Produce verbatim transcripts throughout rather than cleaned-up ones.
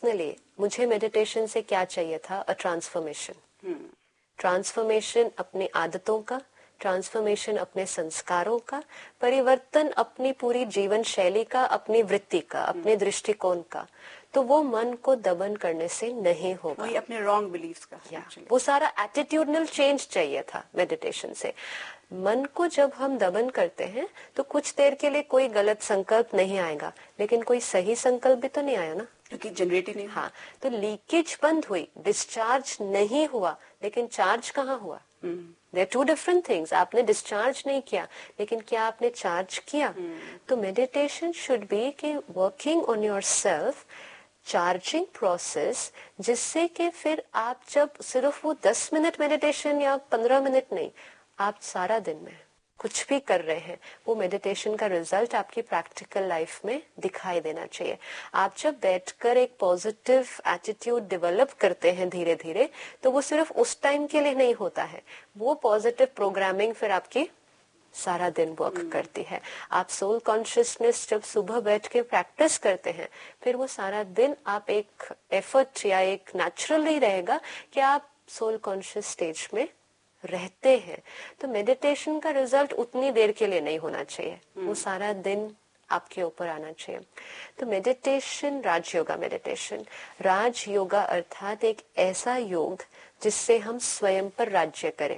Personally मुझे meditation से क्या चाहिए था, अ ट्रांसफॉर्मेशन। ट्रांसफॉर्मेशन अपनी आदतों का, ट्रांसफॉर्मेशन अपने संस्कारों का, परिवर्तन अपनी पूरी जीवन शैली का, अपनी वृत्ति का, अपने दृष्टिकोण का। तो वो मन को दबन करने से नहीं होगा, वही अपने रॉन्ग बिलीव्स का, या वो सारा एटीट्यूडनल चेंज चाहिए था मेडिटेशन से। मन को जब हम दबन करते हैं तो कुछ देर के लिए कोई गलत संकल्प नहीं आएगा, लेकिन कोई सही संकल्प भी तो नहीं आया ना, क्योंकि जनरेट ही नहीं। हाँ, तो लीकेज बंद हुई, डिस्चार्ज नहीं हुआ, लेकिन चार्ज कहाँ हुआ? There are to different things. आपने डिस्चार्ज नहीं किया, लेकिन क्या आपने चार्ज किया? तो मेडिटेशन शुड बी कि working on your self, charging process, जिससे कि फिर आप जब सिर्फ वो दस मिनट मेडिटेशन या पंद्रह मिनट नहीं, आप सारा दिन में कुछ भी कर रहे हैं, वो मेडिटेशन का रिजल्ट आपकी प्रैक्टिकल लाइफ में दिखाई देना चाहिए। आप जब बैठकर एक पॉजिटिव एटीट्यूड डेवलप करते हैं धीरे धीरे, तो वो सिर्फ उस टाइम के लिए नहीं होता है, वो पॉजिटिव प्रोग्रामिंग फिर आपकी सारा दिन वर्क करती है। आप सोल कॉन्शियसनेस जब सुबह बैठ के प्रैक्टिस करते हैं, फिर वो सारा दिन आप एक एफर्ट या एक नेचुरली रहेगा कि आप सोल कॉन्शियस स्टेज में रहते हैं। तो मेडिटेशन का रिजल्ट उतनी देर के लिए नहीं होना चाहिए, वो सारा दिन आपके ऊपर आना चाहिए। तो मेडिटेशन, राजयोगा मेडिटेशन, राजयोगा अर्थात एक ऐसा योग जिससे हम स्वयं पर राज्य करें।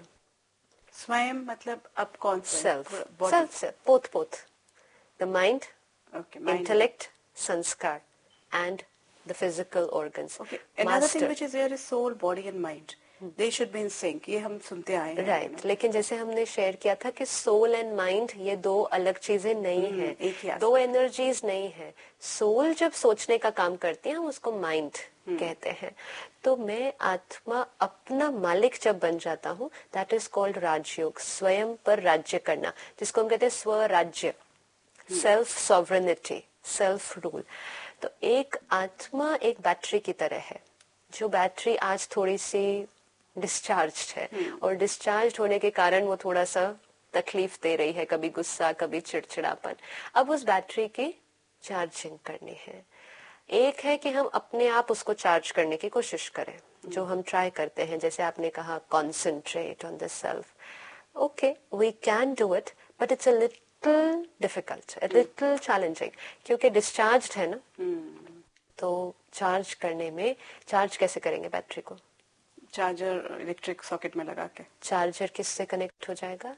स्वयं मतलब अब कौन? सेल्फ, सेल्फ से पोत पोत, द माइंड, इंटेलेक्ट, संस्कार and the physical organs. Okay. Another thing which is there is soul, body and mind. They should be in sync. ये हम सुनते आए हैं। Right right. लेकिन जैसे हमने शेयर किया था कि सोल एंड माइंड ये दो अलग चीजें नहीं hmm, है, दो एनर्जीज नहीं है। सोल जब सोचने का काम करती है हम उसको माइंड hmm. कहते हैं। तो मैं आत्मा अपना मालिक जब बन जाता हूँ, दैट इज कॉल्ड राजयोग, स्वयं पर राज्य करना, जिसको हम कहते हैं स्वराज्य, सेल्फ सॉवरेनिटी, सेल्फ रूल। तो एक आत्मा एक बैटरी की तरह है, जो बैटरी आज थोड़ी सी डिस्चार्ज है और डिस्चार्ज होने के कारण वो थोड़ा सा तकलीफ दे रही है, कभी गुस्सा, कभी चिड़चिड़ापन। अब उस बैटरी की चार्जिंग करनी है। एक है कि हम अपने आप उसको चार्ज करने की कोशिश करें, जो हम ट्राई करते हैं, जैसे आपने कहा concentrate on the self. Okay, we can do it, but it's a little difficult, a little challenging, क्योंकि डिस्चार्ज है ना। hmm. तो चार्ज करने में, चार्ज कैसे करेंगे बैटरी को? चार्जर इलेक्ट्रिक सॉकेट में लगा के। चार्जर किससे कनेक्ट हो जाएगा?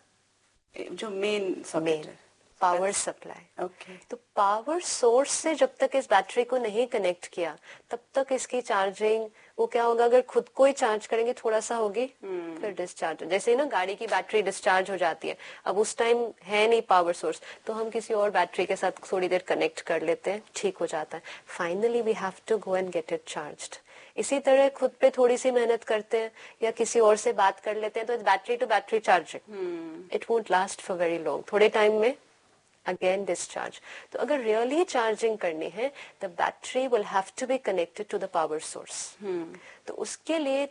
जो मेन सॉकेट है, पावर सप्लाई। ओके। तो पावर सोर्स से जब तक इस बैटरी को नहीं कनेक्ट किया, तब तक इसकी चार्जिंग, वो क्या होगा, अगर खुद को ही चार्ज करेंगे थोड़ा सा होगी, hmm. फिर डिस्चार्ज। जैसे ना गाड़ी की बैटरी डिस्चार्ज हो जाती है, अब उस टाइम है नहीं पावर सोर्स, तो हम किसी और बैटरी के साथ थोड़ी देर कनेक्ट कर लेते हैं, ठीक हो जाता है। Finally we have to go and get it charged. इसी तरह खुद पे थोड़ी सी मेहनत करते हैं या किसी और से बात कर लेते हैं, तो battery to battery charging, it won't last for very long, थोड़े टाइम में अगेन डिस्चार्ज। तो अगर रियली चार्जिंग करनी है, the battery will have to be connected to the power source. तो उसके लिए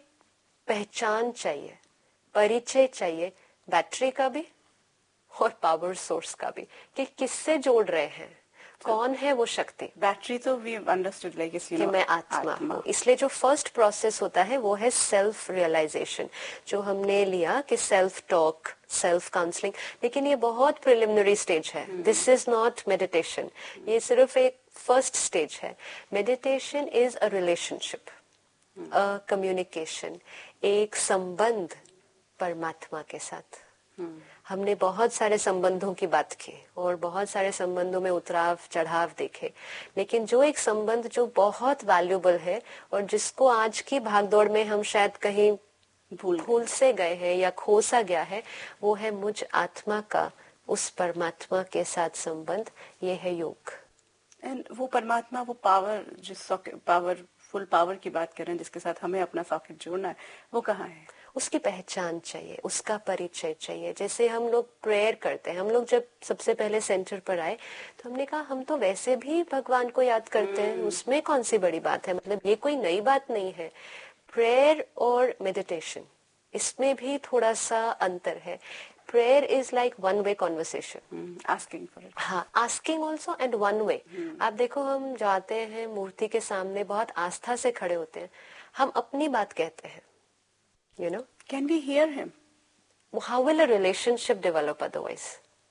पहचान चाहिए, परिचय चाहिए, बैटरी का भी और पावर सोर्स का भी, कि किससे जोड़ रहे हैं, कौन है वो शक्ति। बैटरी तो वी अंडरस्टूड लाइक इस यू नो कि मैं आत्मा हूँ। इसलिए जो फर्स्ट प्रोसेस होता है वो है सेल्फ रियलाइजेशन, जो हमने लिया कि सेल्फ टॉक, सेल्फ काउंसलिंग, लेकिन ये बहुत प्रिलिमिनरी स्टेज है। दिस इज नॉट मेडिटेशन, ये सिर्फ एक फर्स्ट स्टेज है। Meditation is a relationship, a communication, एक संबंध परमात्मा के साथ। hmm. हमने बहुत सारे संबंधों की बात की और बहुत सारे संबंधों में उतराव चढ़ाव देखे, लेकिन जो एक संबंध जो बहुत वैल्यूबल है और जिसको आज की भागदौड़ में हम शायद कहीं भूल भूल से गए हैं या खोसा गया है, वो है मुझ आत्मा का उस परमात्मा के साथ संबंध। ये है योग। एंड वो परमात्मा, वो पावर, जिस पावर फुल पावर की बात कर रहे हैं, जिसके साथ हमें अपना सॉकेट जोड़ना है, वो कहाँ है? उसकी पहचान चाहिए, उसका परिचय चाहिए। जैसे हम लोग प्रेयर करते हैं, हम लोग जब सबसे पहले सेंटर पर आए तो हमने कहा हम तो वैसे भी भगवान को याद करते हैं, उसमें कौन सी बड़ी बात है, मतलब ये कोई नई बात नहीं है। प्रेयर और मेडिटेशन, इसमें भी थोड़ा सा अंतर है। prayer is like one way conversation. hmm. asking for it. हाँ, asking also and one way. hmm. आप देखो, हम जाते हैं मूर्ति के सामने, बहुत आस्था से खड़े होते हैं, हम अपनी बात कहते हैं. You know? Can we hear him? How will a relationship develop otherwise?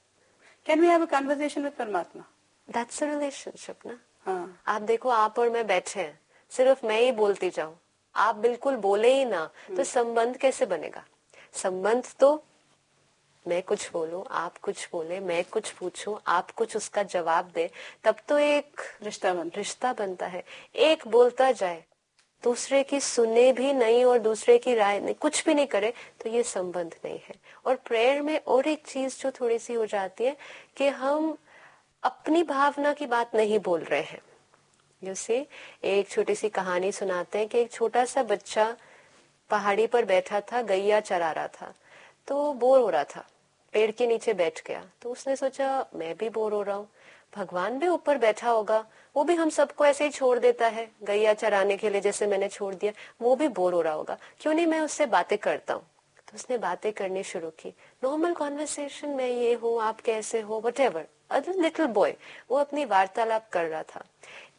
Can we have a conversation with Paramatma? That's a relationship, ना? हाँ. आप देखो, आप और मैं बैठे हैं, सिर्फ मैं ही बोलती जाऊं, आप बिल्कुल बोले ही ना, तो संबंध कैसे बनेगा? संबंध तो मैं कुछ बोलूं, आप कुछ बोले, मैं कुछ पूछूं, आप कुछ उसका जवाब दे, तब तो एक रिश्ता बन रिश्ता बनता है. एक बोलता जाए, दूसरे की सुने भी नहीं और दूसरे की राय नहीं, कुछ भी नहीं करे, तो ये संबंध नहीं है. और प्रेयर में और एक चीज जो थोड़ी सी हो जाती है कि हम अपनी भावना की बात नहीं बोल रहे हैं. यू सी, एक छोटी सी कहानी सुनाते हैं कि एक छोटा सा बच्चा पहाड़ी पर बैठा था, गैया चरा रहा था, तो बोर हो रहा था, पेड़ के नीचे बैठ गया. तो उसने सोचा, मैं भी बोर हो रहा हूँ, भगवान भी ऊपर बैठा होगा, वो भी हम सबको ऐसे ही छोड़ देता है गैया चराने के लिए, जैसे मैंने छोड़ दिया, वो भी बोर हो रहा होगा, क्यों नहीं मैं उससे बातें करता हूँ. तो उसने बातें करनी शुरू की, नॉर्मल कॉन्वर्सेशन, मैं ये हूँ, आप कैसे हो, वट एवर. लिटिल बॉय वो अपनी वार्तालाप कर रहा था.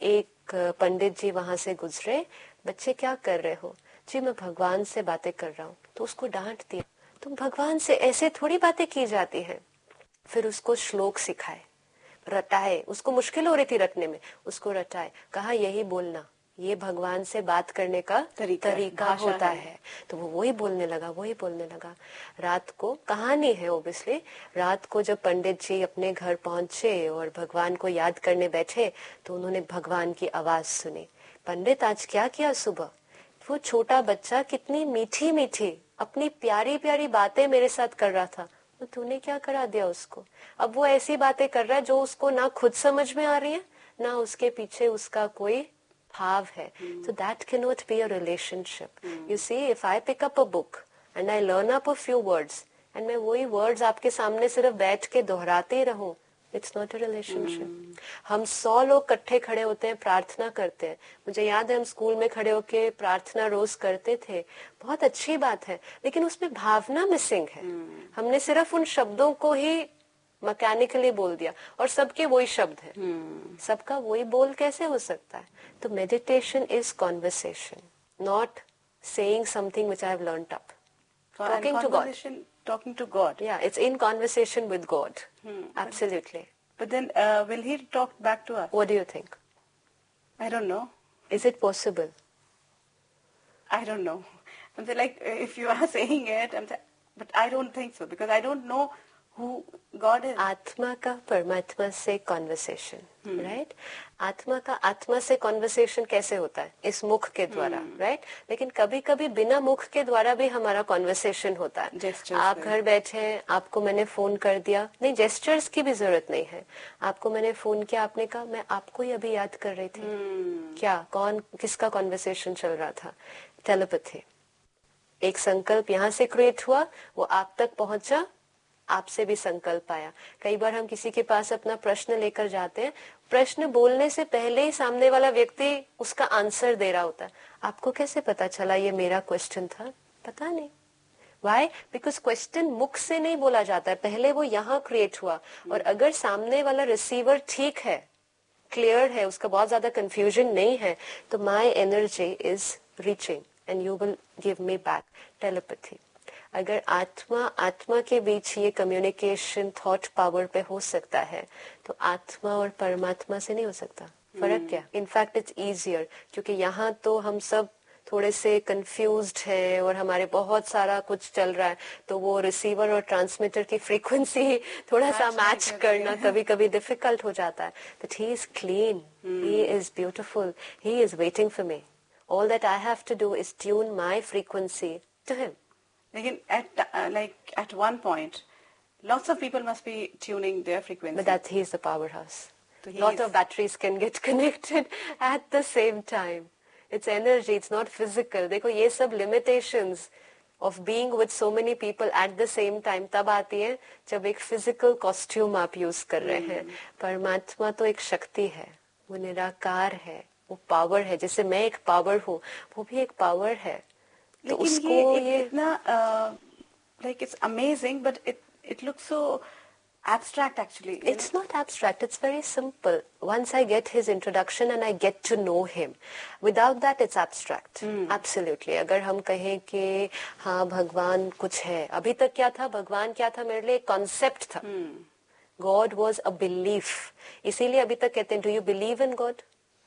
एक पंडित जी वहां से गुजरे, बच्चे क्या कर रहे हो? जी मैं भगवान से बातें कर रहा हूँ. तो उसको डांट दिया, तुम भगवान से ऐसे थोड़ी बातें की जाती हैं. फिर उसको श्लोक सिखाए, रटाए, उसको मुश्किल हो रही थी रटने में, उसको रटाए, कहा यही बोलना, ये भगवान से बात करने का तरीका, तरीका होता है. है तो वो वही बोलने लगा, वही बोलने लगा. रात को, कहानी है ओब्वियसली, रात को जब पंडित जी अपने घर पहुंचे और भगवान को याद करने बैठे, तो उन्होंने भगवान की आवाज सुनी. पंडित आज क्या किया सुबह? वो छोटा बच्चा कितनी मीठी मीठी अपनी प्यारी प्यारी बातें मेरे साथ कर रहा था, तो तूने क्या करा दिया उसको? अब वो ऐसी बातें कर रहा है जो उसको ना खुद समझ में आ रही है, ना उसके पीछे उसका कोई भाव है. So that cannot be a relationship. You see, if I pick up a book and I learn up a few words and मैं वही words आपके सामने सिर्फ बैठ के दोहराते ही रहूं, it's not a relationship. हम सौ लोग इकट्ठे खड़े होते हैं, प्रार्थना करते हैं. मुझे याद है हम स्कूल में खड़े होके प्रार्थना रोज करते थे, बहुत अच्छी बात है, लेकिन उसमें भावना मिसिंग है. हमने सिर्फ उन शब्दों को ही मैकेनिकली बोल दिया और सबके वही शब्द है. hmm. सबका वही बोल कैसे हो सकता है? तो meditation is conversation, not saying something which I have learnt up. So, talking to God. Talking to God. Yeah, it's in conversation with God. Hmm. Absolutely. But then uh, will he talk back to us? What do you think? I don't know. Is it possible? I don't know. I'm saying, like, if you are saying it, I'm saying, but I don't think so, because I don't know who God is. आत्मा का परमात्मा से conversation, right? आत्मा का आत्मा से conversation कैसे होता है? इस मुख के द्वारा, राइट? right? लेकिन कभी कभी बिना मुख के द्वारा भी हमारा कॉन्वर्सेशन होता है. Gestures आप घर बैठे हैं, आपको मैंने फोन कर दिया, नहीं जेस्चर्स की भी जरूरत नहीं है, आपको मैंने फोन किया, आपने कहा मैं आपको ही अभी याद कर रही थी. hmm. क्या, कौन, किसका कॉन्वर्सेशन चल रहा था? टेलीपैथी. एक संकल्प यहाँ से क्रिएट हुआ, वो आप तक पहुंचा, आपसे भी संकल्प आया. कई बार हम किसी के पास अपना प्रश्न लेकर जाते हैं, प्रश्न बोलने से पहले ही सामने वाला व्यक्ति उसका आंसर दे रहा होता है. आपको कैसे पता चला ये मेरा क्वेश्चन था? पता नहीं. Why? Because क्वेश्चन मुख से नहीं बोला जाता है, पहले वो यहाँ क्रिएट हुआ. और अगर सामने वाला रिसीवर ठीक है, क्लियर है, उसका बहुत ज्यादा कंफ्यूजन नहीं है, तो my energy is reaching and you will give me back. Telepathy. अगर आत्मा आत्मा के बीच ये कम्युनिकेशन थॉट पावर पे हो सकता है, तो आत्मा और परमात्मा से नहीं हो सकता. फर्क क्या? इनफैक्ट इट्स इजियर, क्योंकि यहाँ तो हम सब थोड़े से कंफ्यूज्ड हैं और हमारे बहुत सारा कुछ चल रहा है, तो वो रिसीवर और ट्रांसमीटर की फ्रीक्वेंसी थोड़ा सा मैच करना कभी कभी डिफिकल्ट हो जाता है. But he is clean, he is beautiful, he is waiting for me. All that I have to do is tune my frequency to him. Again, at uh, like at one point, lots of people must be tuning their frequency. But that he is the powerhouse. So lot of batteries can get connected at the same time. It's energy, it's not physical. देखो ये सब limitations of being with so many people at the same time तब आती है जब एक physical costume आप use कर रहे हैं. परमात्मा तो एक शक्ति है, वो निराकार है, वो power है. जैसे मैं एक power हूँ, वो भी एक power है. लेकिन ये, ये इतना like it's amazing, but it it looks so abstract actually. It's know? not abstract, it's very simple. Once I get his introduction and I get to know him, without that it's abstract. Hmm. Absolutely. अगर हम कहें कि हाँ भगवान कुछ है, अभी तक क्या था, भगवान क्या था मेरे लिए, कॉन्सेप्ट था. hmm. God was a belief. इसीलिए अभी तक कहते हैं, do you believe in God?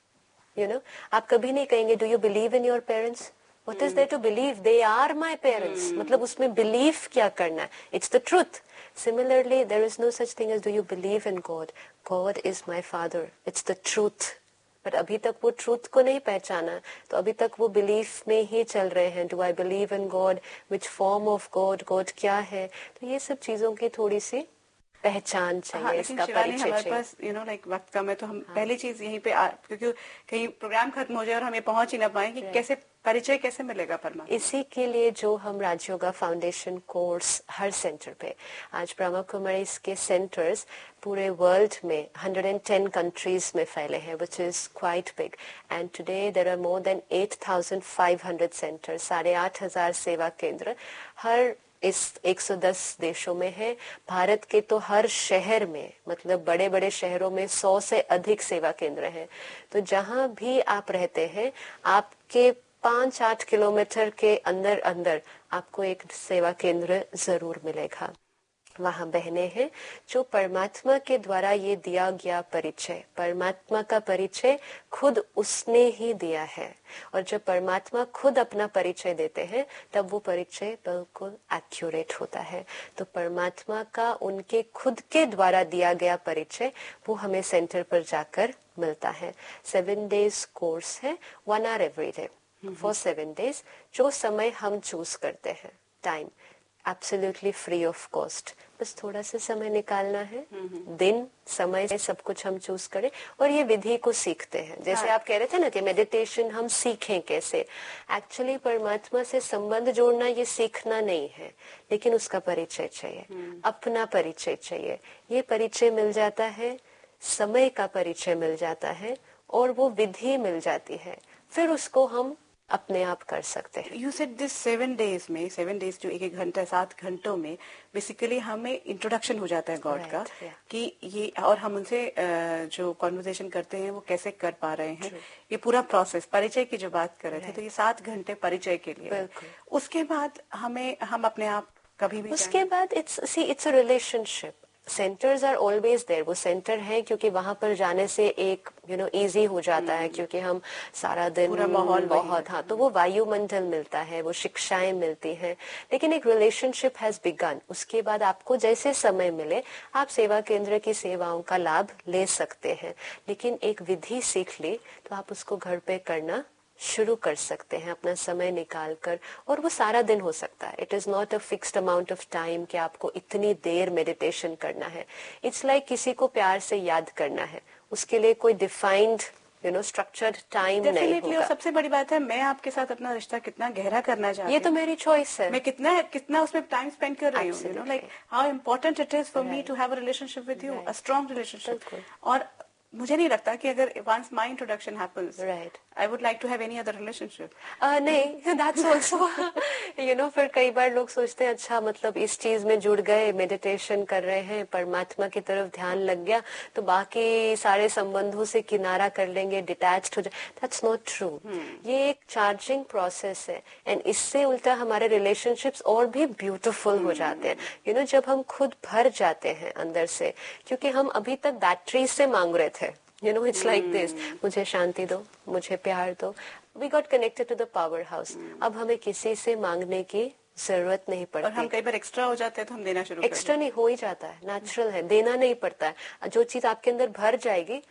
You know, आप कभी नहीं कहेंगे do you believe in your parents? What hmm. is there to believe? They are my parents. hmm. मतलब उसमें belief क्या करना है? It's the truth. Similarly, there is no such thing as do you believe in God? God is my father. It's the truth. But अभी तक वो truth को नहीं पहचाना, तो अभी तक वो belief में ही चल रहे हैं. Do I believe in God? Which form of God? God क्या है? तो ये सब चीजों की थोड़ी सी पहचान चाहिए. हाँ, इसका परिचय हमारे पास यू नो लाइक वक्त कम है, तो हम हाँ. पहली चीज यहीं पे आ, क्योंकि कहीं प्रोग्राम खत्म हो जाए और हमें पहुंच ही ना पाए कि कैसे परिचय कैसे मिलेगा परमात्मा. इसी के लिए जो हम राजयोगा फाउंडेशन कोर्स हर सेंटर पे, आज ब्रह्मा कुमारीज के सेंटर्स पूरे वर्ल्ड में one hundred ten कंट्रीज में फैले हैं, which is quite big. And today there are more than eight thousand five hundred centres, साढ़े आठ हजार सेवा केंद्र हर इस one hundred ten देशों में है. भारत के तो हर शहर में, मतलब बड़े बड़े शहरों में सौ से अधिक सेवा केंद्र हैं. तो जहाँ भी आप रहते हैं, आपके पांच आठ किलोमीटर के अंदर अंदर आपको एक सेवा केंद्र जरूर मिलेगा. वहाँ बहनें हैं जो परमात्मा के द्वारा ये दिया गया परिचय, परमात्मा का परिचय खुद उसने ही दिया है. और जब परमात्मा खुद अपना परिचय देते हैं, तब वो परिचय बिल्कुल एक्यूरेट होता है. तो परमात्मा का उनके खुद के द्वारा दिया गया परिचय वो हमें सेंटर पर जाकर मिलता है. सेवन डेज कोर्स है, one hour every day for seven days. जो समय हम चूज करते हैं, time absolutely free of cost, बस थोड़ा सा समय निकालना है. दिन समय से सब कुछ हम चूज करें और ये विधि को सीखते हैं. जैसे हाँ. आप कह रहे थे ना कि मेडिटेशन हम सीखें कैसे. एक्चुअली परमात्मा से संबंध जोड़ना ये सीखना नहीं है, लेकिन उसका परिचय चाहिए, अपना परिचय चाहिए. ये परिचय मिल जाता है, समय का परिचय मिल जाता है और वो विधि मिल जाती है, फिर उसको हम अपने आप कर सकते हैं. You said this seven days में, सेवन डेज जो एक एक घंटा सात घंटों में बेसिकली हमें इंट्रोडक्शन हो जाता है गॉड right, का yeah. कि ये, और हम उनसे जो कॉन्वर्सेशन करते हैं वो कैसे कर पा रहे हैं. True. ये पूरा प्रोसेस, परिचय की जो बात कर रहे right. थे, तो ये सात घंटे परिचय के लिए. उसके बाद हमें हम अपने आप कभी भी उसके बाद it's see it's a relationship. Centres are always there. वो सेंटर है क्योंकि वहां पर जाने से एक यू नो इजी हो जाता है, क्योंकि हम सारा दिन पूरा माहौल बहुत हाँ तो वो वायुमंडल मिलता है, वो शिक्षाएं मिलती हैं. लेकिन एक रिलेशनशिप हैज बिगन. उसके बाद आपको जैसे समय मिले आप सेवा केंद्र की सेवाओं का लाभ ले सकते हैं. लेकिन एक विधि सीख ली तो आप उसको घर पे करना शुरू कर सकते हैं अपना समय निकाल कर, और वो सारा दिन हो सकता है. It is not a fixed amount of time कि आपको इतनी देर मेडिटेशन करना है. इट्स लाइक किसी को प्यार से याद करना है, उसके लिए कोई defined you know structured time नहीं होगा. और सबसे बड़ी बात है, मैं आपके साथ अपना रिश्ता कितना गहरा करना चाहती हूँ, ये तो मेरी चॉइस है. मैं कितना कितना उसमें टाइम स्पेंड कर रही हूँ. You know like how important it is for me to have a relationship with you, a strong relationship. और मुझे नहीं लगता कि अगर once my introduction happens, right. I would like to have any other relationship. uh, नहीं, that's also you know फिर कई बार लोग सोचते हैं अच्छा मतलब इस चीज में जुड़ गए, मेडिटेशन कर रहे हैं, परमात्मा की तरफ ध्यान लग गया तो बाकी सारे संबंधों से किनारा कर लेंगे, डिटैच्ड हो जाए. That's not true. hmm. ये एक चार्जिंग प्रोसेस है, एंड इससे उल्टा हमारे रिलेशनशिप्स और भी ब्यूटीफुल hmm. हो जाते हैं. यू you नो know, जब हम खुद भर जाते हैं अंदर से, क्योंकि हम अभी तक बैटरी से मांग रहे थे. You know, it's like this. मुझे शांति दो, मुझे प्यार दो. We got connected to the power house. अब हमें किसी से मांगने की जरूरत नहीं पड़ती. और हम कई बार एक्स्ट्रा हो जाते हैं तो हम देना शुरू एक्स्ट्रा नहीं हो ही जाता है, नेचुरल है, देना नहीं पड़ता है. जो चीज आपके अंदर भर जाएगी,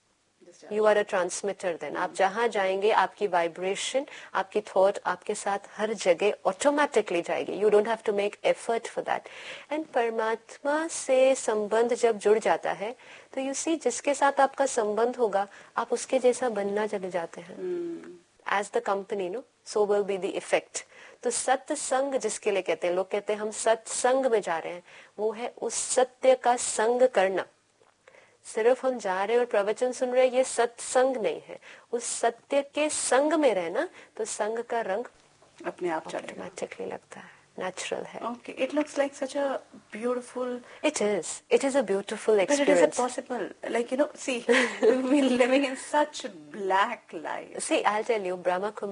you are a transmitter. Then आप जहाँ जाएंगे आपकी वाइब्रेशन, आपकी थॉट आपके साथ हर जगह ऑटोमेटिकली जाएगी. You don't have to make effort for that. And परमात्मा से संबंध जब जुड़ जाता है तो यू सी जिसके साथ आपका संबंध होगा आप उसके जैसा बनना चले जाते हैं. As the company no so will be the effect. तो सत्संग जिसके लिए कहते हैं, लोग कहते हैं हम सत्संग में जा रहे हैं, वो है उस सत्य का संग करना. सिर्फ हम जा रहे हैं और प्रवचन सुन रहे हैं, ये सत्संग नहीं है. उस सत्य के संग में रहना, तो संग का रंग अपने आप ऑटोमेटिकली लगता है. natural है. Okay, it looks like such a beautiful. It is. It is a beautiful But experience. it is possible. Like, you know, see, we're living in such black light. See, I'll tell you, Brahma Kumaris